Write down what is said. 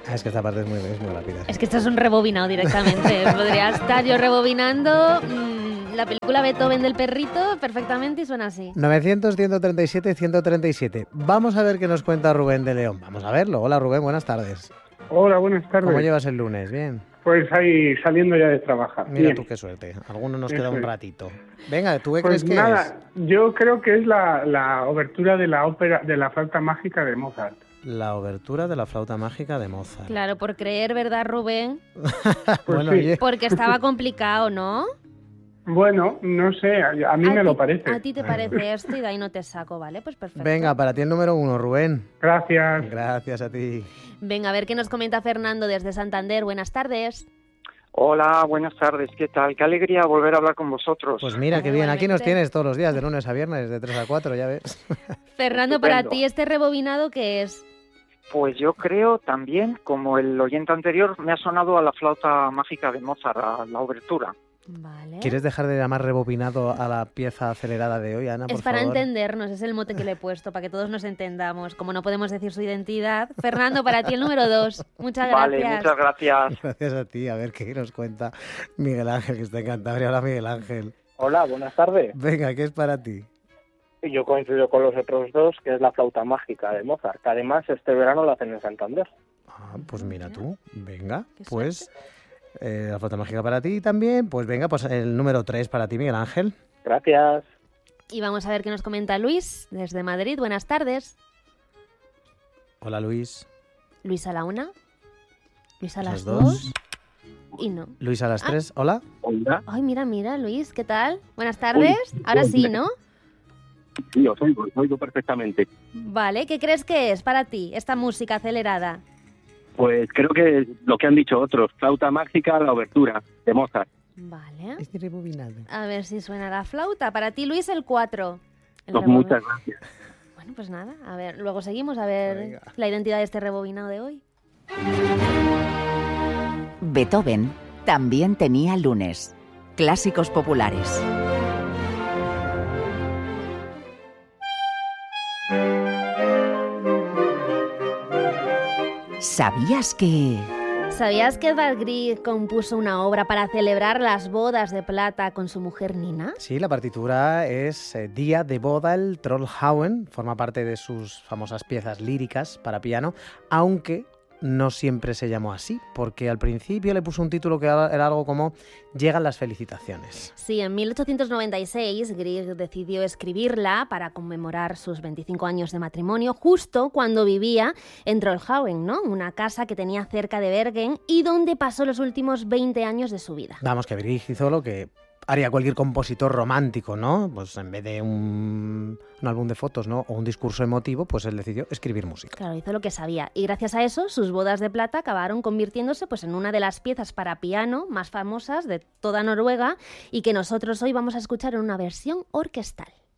Es que esta parte es muy rápida. Es que esto es un rebobinado directamente. Podría estar yo rebobinando la película Beethoven del perrito perfectamente y suena así. 900, 137, 137. Vamos a ver qué nos cuenta Rubén de León. Vamos a verlo. Hola Rubén, buenas tardes. Hola, buenas tardes. ¿Cómo llevas el lunes? ¿Bien? Pues ahí saliendo ya de trabajar. Mira Bien. tú qué suerte. Algunos nos queda Eso un es. ratito. Venga, ¿tú qué Pues crees que nada, es? yo creo que es la obertura de la ópera de la flauta mágica de Mozart. La obertura de la flauta mágica de Mozart. Claro, por creer, ¿verdad, Rubén? Bueno, sí. oye, Porque estaba complicado, ¿no? Bueno, no sé, a mí me lo parece. A ti te parece esto y de ahí no te saco, ¿vale? Pues perfecto. venga, para ti el número 1, Rubén. Gracias. Gracias a ti. Venga, a ver qué nos comenta Fernando desde Santander. Buenas tardes. Hola, buenas tardes, ¿qué tal? Qué alegría volver a hablar con vosotros. Pues mira, qué bien. Aquí nos Igualmente. tienes todos los días, de lunes a viernes, de 3 a 4, ya ves. Fernando, para Estupendo. ti este rebobinado, ¿qué es? Pues yo creo también, como el oyente anterior, me ha sonado a la flauta mágica de Mozart, a la obertura. Vale. ¿Quieres dejar de llamar rebobinado a la pieza acelerada de hoy, Ana, por Es para favor? entendernos, es el mote que le he puesto, para que todos nos entendamos. Como no podemos decir su identidad. Fernando, para ti el número 2. Muchas gracias. Vale, muchas gracias. Gracias a ti. A ver qué nos cuenta Miguel Ángel, que está en Cantabria. Hola, Miguel Ángel. Hola, buenas tardes. Venga, ¿qué es para ti? Yo coincido con los otros dos, que es la flauta mágica de Mozart, que además este verano la hacen en Santander. Ah, pues mira tú. Venga, Qué pues la flauta mágica para ti también. Pues venga, pues el número 3 para ti, Miguel Ángel. Gracias. Y vamos a ver qué nos comenta Luis desde Madrid. Buenas tardes. Hola, Luis. Luis a la 1. Luis a las Las dos. 2. Y no. Luis a las 3. Hola. Hola. Ay, mira, Luis, ¿qué tal? Buenas tardes. Ahora sí, ¿no? Sí, os oigo perfectamente. Vale, ¿qué crees que es para ti esta música acelerada? Pues creo que lo que han dicho otros, flauta mágica, la obertura de Mozart. Vale. Es rebobinado. A ver si suena la flauta. Para ti, Luis, el 4. Pues muchas gracias. Bueno, pues nada, a ver, luego seguimos a ver Venga. la identidad de este rebobinado de hoy. Beethoven también tenía lunes. Clásicos populares. ¿Sabías que...? ¿Sabías que Edvard Grieg compuso una obra para celebrar las bodas de plata con su mujer Nina? Sí, la partitura es Día de boda, el Trollhauen, forma parte de sus famosas piezas líricas para piano, aunque no siempre se llamó así, porque al principio le puso un título que era algo como Llegan las felicitaciones. Sí, en 1896 Grieg decidió escribirla para conmemorar sus 25 años de matrimonio, justo cuando vivía en Trollhauen, ¿no? Una casa que tenía cerca de Bergen y donde pasó los últimos 20 años de su vida. Vamos, que Grieg hizo lo que haría cualquier compositor romántico, ¿no? Pues en vez de un álbum de fotos, ¿no? O un discurso emotivo, pues él decidió escribir música. Claro, hizo lo que sabía. Y gracias a eso, sus bodas de plata acabaron convirtiéndose pues, en una de las piezas para piano más famosas de toda Noruega y que nosotros hoy vamos a escuchar en una versión orquestal.